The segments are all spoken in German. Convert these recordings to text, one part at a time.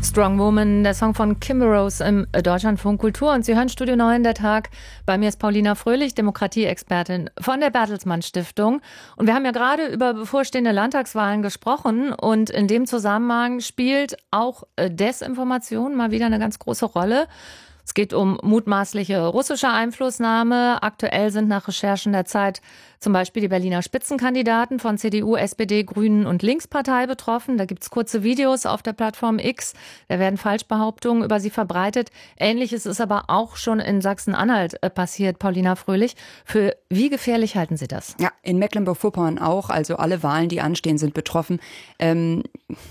Strong Woman, der Song von Kim Rose im Deutschlandfunk Kultur. Und Sie hören Studio 9, der Tag. Bei mir ist Paulina Fröhlich, Demokratieexpertin von der Bertelsmann Stiftung. Und wir haben ja gerade über bevorstehende Landtagswahlen gesprochen. Und in dem Zusammenhang spielt auch Desinformation mal wieder eine ganz große Rolle. Es geht um mutmaßliche russische Einflussnahme. Aktuell sind nach Recherchen der Zeit zum Beispiel die Berliner Spitzenkandidaten von CDU, SPD, Grünen und Linkspartei betroffen. Da gibt's kurze Videos auf der Plattform X. Da werden Falschbehauptungen über sie verbreitet. Ähnliches ist aber auch schon in Sachsen-Anhalt passiert, Paulina Fröhlich. Für wie gefährlich halten Sie das? Ja, in Mecklenburg-Vorpommern auch. Also alle Wahlen, die anstehen, sind betroffen. Für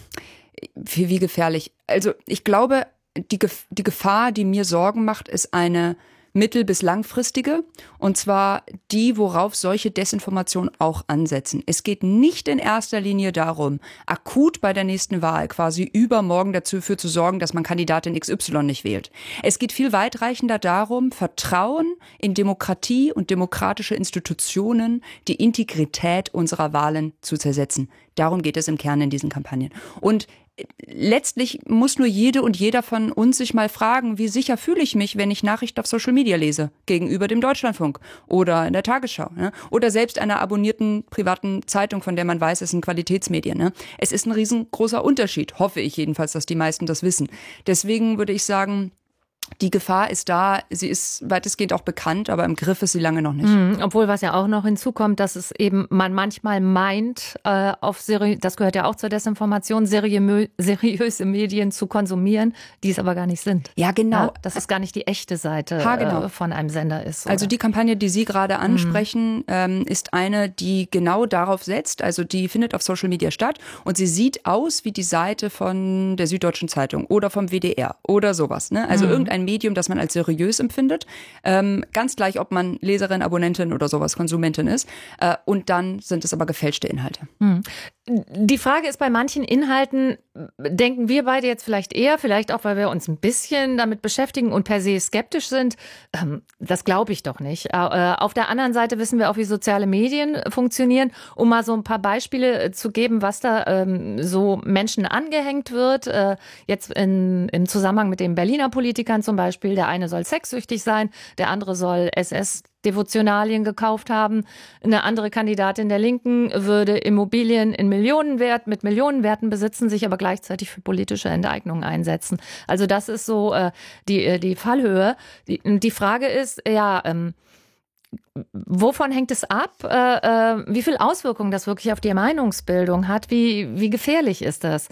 wie gefährlich? Also ich glaube, die Gefahr, die mir Sorgen macht, ist eine mittel- bis langfristige. Und zwar die, worauf solche Desinformationen auch ansetzen. Es geht nicht in erster Linie darum, akut bei der nächsten Wahl quasi übermorgen dafür zu sorgen, dass man Kandidatin XY nicht wählt. Es geht viel weitreichender darum, Vertrauen in Demokratie und demokratische Institutionen, die Integrität unserer Wahlen zu zersetzen. Darum geht es im Kern in diesen Kampagnen. Und letztlich muss nur jede und jeder von uns sich mal fragen, wie sicher fühle ich mich, wenn ich Nachrichten auf Social Media lese, gegenüber dem Deutschlandfunk oder in der Tagesschau, ne? Oder selbst einer abonnierten privaten Zeitung, von der man weiß, es sind Qualitätsmedien. Ne? Es ist ein riesengroßer Unterschied, hoffe ich jedenfalls, dass die meisten das wissen. Deswegen würde ich sagen, die Gefahr ist da, sie ist weitestgehend auch bekannt, aber im Griff ist sie lange noch nicht. Obwohl, was ja auch noch hinzukommt, dass es eben man manchmal meint, das gehört ja auch zur Desinformation, seriöse Medien zu konsumieren, die es aber gar nicht sind. Ja, genau. Ja, dass es gar nicht die echte Seite von einem Sender ist. Oder? Also die Kampagne, die Sie gerade ansprechen, ist eine, die genau darauf setzt. Also die findet auf Social Media statt und sie sieht aus wie die Seite von der Süddeutschen Zeitung oder vom WDR oder sowas. Ne? Also irgendein Medium, das man als seriös empfindet. Ganz gleich, ob man Leserin, Abonnentin oder sowas, Konsumentin ist. Und dann sind es aber gefälschte Inhalte. Die Frage ist, bei manchen Inhalten denken wir beide jetzt vielleicht eher, vielleicht auch, weil wir uns ein bisschen damit beschäftigen und per se skeptisch sind. Das glaube ich doch nicht. Auf der anderen Seite wissen wir auch, wie soziale Medien funktionieren. Um mal so ein paar Beispiele zu geben, was da so Menschen angehängt wird. Jetzt im Zusammenhang mit den Berliner Politikern zum Beispiel. Der eine soll sexsüchtig sein, der andere soll SS-Devotionalien gekauft haben. Eine andere Kandidatin der Linken würde Immobilien mit Millionenwerten besitzen, sich aber gleichzeitig für politische Enteignungen einsetzen. Also das ist so die Fallhöhe. Die Frage ist, wovon hängt es ab, wie viel Auswirkungen das wirklich auf die Meinungsbildung hat? Wie gefährlich ist das?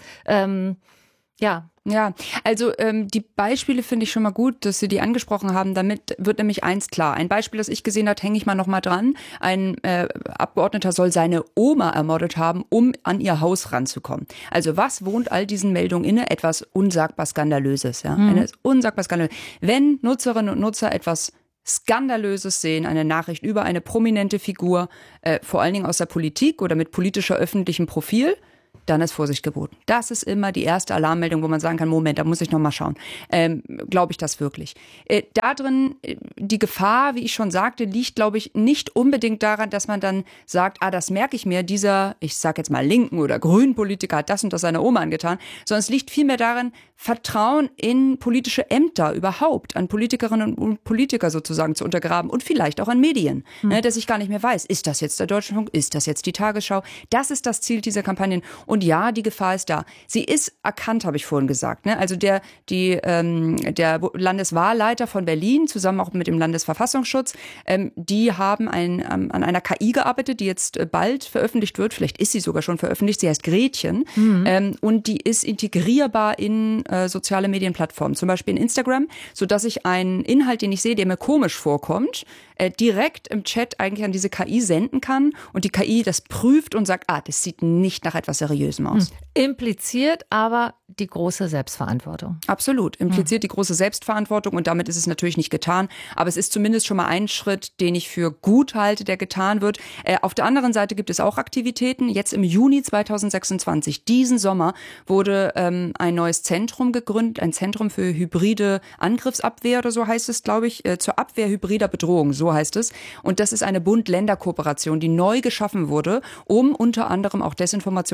Ja, also die Beispiele finde ich schon mal gut, dass Sie die angesprochen haben. Damit wird nämlich eins klar. Ein Beispiel, das ich gesehen habe, hänge ich mal noch mal dran. Ein Abgeordneter soll seine Oma ermordet haben, um an ihr Haus ranzukommen. Also was wohnt all diesen Meldungen inne? Etwas unsagbar Skandalöses. Ja? Unsagbar Skandalöses. Wenn Nutzerinnen und Nutzer etwas Skandalöses sehen, eine Nachricht über eine prominente Figur, vor allen Dingen aus der Politik oder mit politischer öffentlichem Profil, dann ist Vorsicht geboten. Das ist immer die erste Alarmmeldung, wo man sagen kann, Moment, da muss ich noch mal schauen. Glaube ich das wirklich? Da drin, die Gefahr, wie ich schon sagte, liegt, glaube ich, nicht unbedingt daran, dass man dann sagt, das merke ich mir, dieser, ich sage jetzt mal linken oder grünen Politiker hat das und das seiner Oma angetan, sondern es liegt vielmehr darin, Vertrauen in politische Ämter überhaupt, an Politikerinnen und Politiker sozusagen zu untergraben und vielleicht auch an Medien, dass ich gar nicht mehr weiß, ist das jetzt der Deutschlandfunk, ist das jetzt die Tagesschau? Das ist das Ziel dieser Kampagnen. Und ja, die Gefahr ist da. Sie ist erkannt, habe ich vorhin gesagt. Ne? Also der Landeswahlleiter von Berlin, zusammen auch mit dem Landesverfassungsschutz, die haben an einer KI gearbeitet, die jetzt bald veröffentlicht wird. Vielleicht ist sie sogar schon veröffentlicht. Sie heißt Gretchen. Und die ist integrierbar in soziale Medienplattformen, zum Beispiel in Instagram, sodass ich einen Inhalt, den ich sehe, der mir komisch vorkommt, direkt im Chat eigentlich an diese KI senden kann und die KI das prüft und sagt, das sieht nicht nach etwas Seriösem aus. Impliziert aber die große Selbstverantwortung. Absolut. Impliziert die große Selbstverantwortung und damit ist es natürlich nicht getan. Aber es ist zumindest schon mal ein Schritt, den ich für gut halte, der getan wird. Auf der anderen Seite gibt es auch Aktivitäten. Jetzt im Juni 2026, diesen Sommer, wurde ein neues Zentrum gegründet, ein Zentrum für hybride Angriffsabwehr oder so heißt es, glaube ich, zur Abwehr hybrider Bedrohung, so heißt es. Und das ist eine Bund-Länder-Kooperation, die neu geschaffen wurde, um unter anderem auch Desinformationskampagnen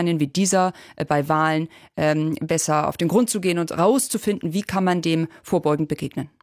Kampagnen wie dieser bei Wahlen besser auf den Grund zu gehen und rauszufinden, wie kann man dem vorbeugend begegnen.